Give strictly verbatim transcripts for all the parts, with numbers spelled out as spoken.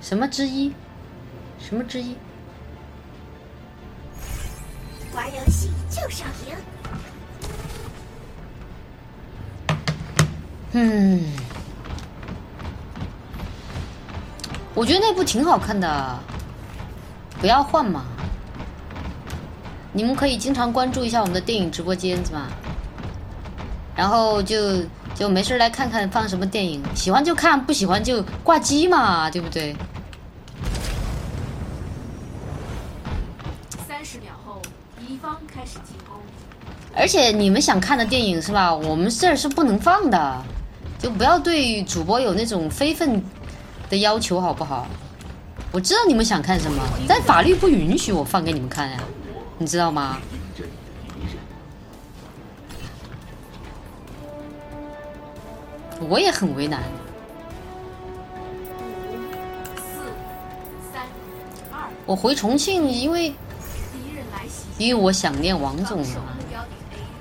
什么之一？什么之一？ 玩游戏就是要赢。 嗯，我觉得那部挺好看的，不要换嘛。你们可以经常关注一下我们的电影直播间，是吧？然后就就没事来看看放什么电影，喜欢就看，不喜欢就挂机嘛，对不对？ 三十秒后，敌方开始进攻。 而且你们想看的电影是吧？我们这儿是不能放的，就不要对主播有那种非分的要求，好不好？我知道你们想看什么，但法律不允许我放给你们看呀，你知道吗？我也很为难。 四、三、二。 我回重庆，因为敌人来袭。 因为我想念王总了。 目标点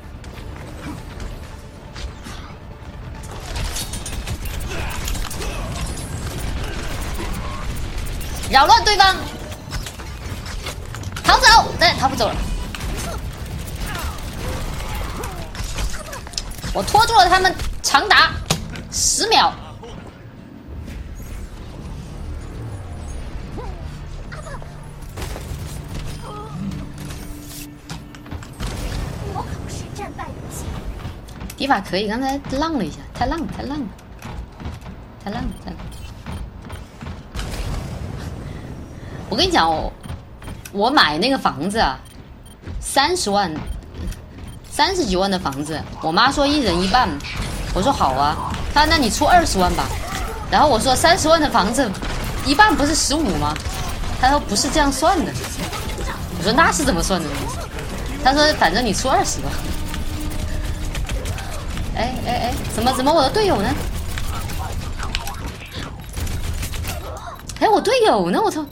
A。 扰乱对方，逃走，但逃不走了。我拖住了他们，长达十秒。 我可不是战败游戏。 迪法可以，刚才浪了一下，太浪了，太浪了，太浪了，太浪了。我跟你讲哦，我买那个房子啊，三十万，三十几万的房子，我妈说一人一半，我说好啊，她说那你出二十万吧，然后我说三十万的房子，一半不是十五吗？她说不是这样算的，我说那是怎么算的？她说反正你出二十吧。哎哎哎，怎么怎么我的队友呢？哎，我队友呢？我操！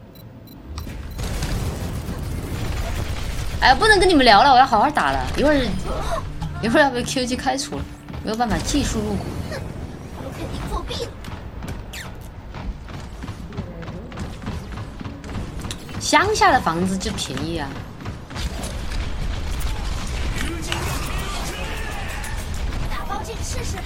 哎，不能跟你们聊了，我要好好打了。一会儿，一会儿要被 Q G 开除了，没有办法技术入股。 我肯定作弊了。 乡下的房子就便宜啊。 打包这个试试。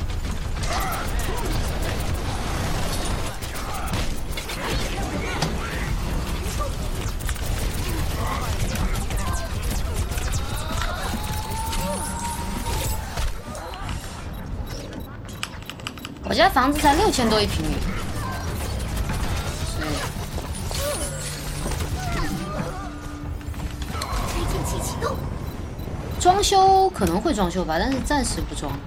我家房子才六千多一平米， 推进器启动。 装修可能会装修吧，但是暂时不装。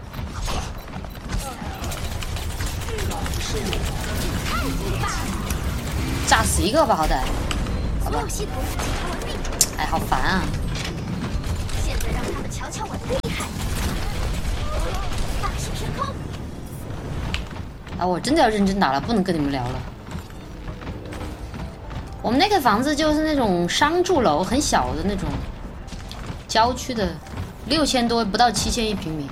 炸死一个吧，好歹。好吧。 系统检查完毕。 哎，好烦啊！ 现在让他们瞧瞧我的厉害。大手天空。 啊，我真的要认真打了，不能跟你们聊了。我们那个房子就是那种商住楼，很小的那种，郊区的，六千多不到七千一平米。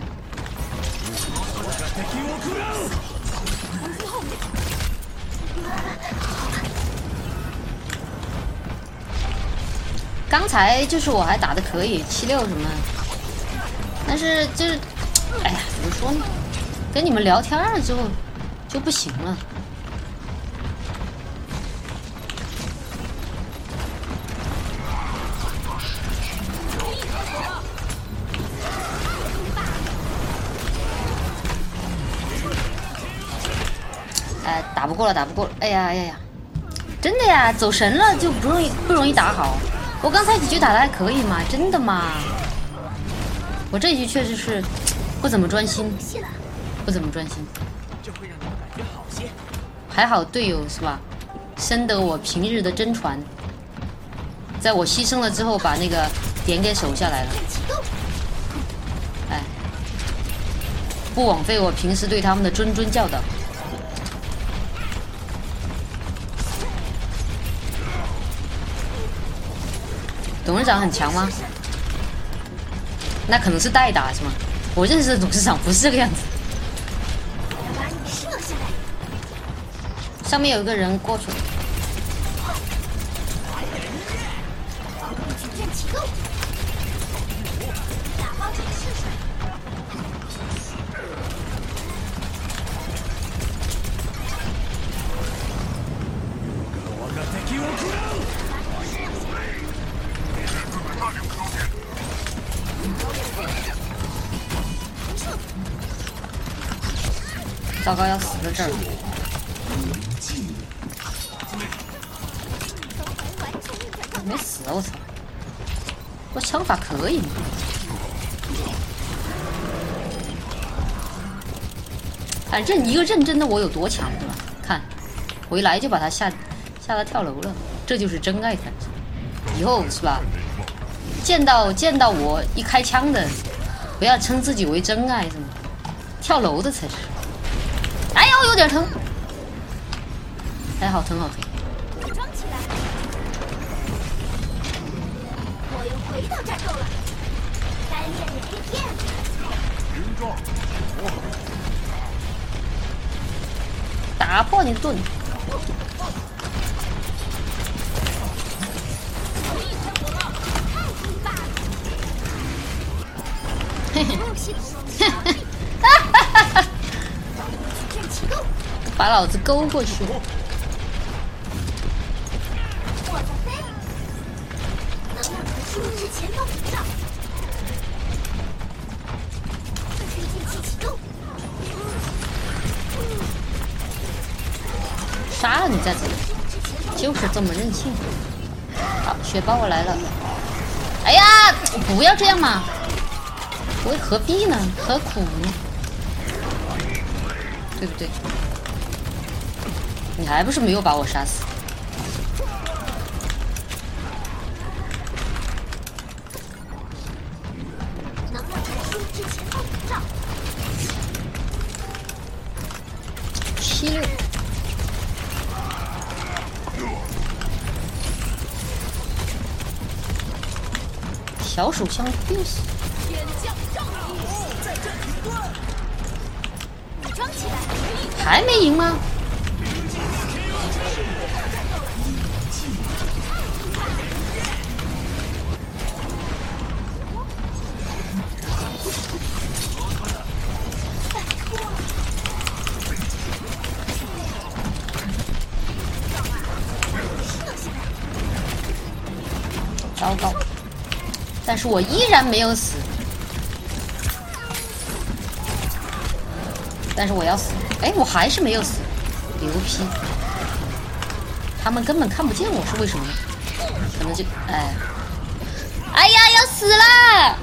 刚才就是我还打的可以，七六什么，但是就是，哎呀，怎么说呢？跟你们聊天了之后。就不行了。哎，打不过了，打不过了！哎呀哎呀呀！真的呀，走神了就不容易不容易打好。我刚才几局打的还可以嘛，真的吗？我这一局确实是不怎么专心，不怎么专心。还好队友是吧？深得我平日的真传，在我牺牲了之后，把那个点给守下来了。哎，不枉费我平时对他们的谆谆教导。董事长很强吗？那可能是代打是吗？我认识的董事长不是这个样子。 上面有一个人过去。 矩阵启动，打包者试水。 糟糕，要死在这儿了。没死，我操！我枪法可以吗？反正一个认真的我有多强，对吧？看，回来就把他吓吓得跳楼了，这就是真爱粉。以后是吧？见到见到我一开枪的，不要称自己为真爱，是吗？跳楼的才是。哎呦，有点疼，哎，好疼好疼。 武装起来，我又回到战斗了。该练练 A P M。 打破你的盾。嘿嘿，把老子勾过去。 我在飞，能量传输至前方屏障。推进器启动。 杀了你再走，就是这么任性。好，雪豹我来了。哎呀，不要这样嘛！我何必呢？何苦呢？对不对？你还不是没有把我杀死？ 能量传输至前方屏障。 七六。小手枪丢死。 武装起来， 还没赢吗？糟糕！但是我依然没有死。但是我要死！哎，我还是没有死，牛批！他们根本看不见我，是为什么呢？可能就哎，哎呀，要死了，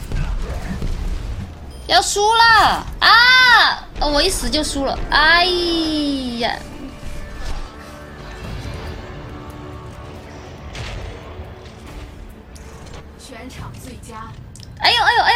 要输了啊！哦，我一死就输了，哎呀！ 全场最佳。 哎呦哎呦哎呦！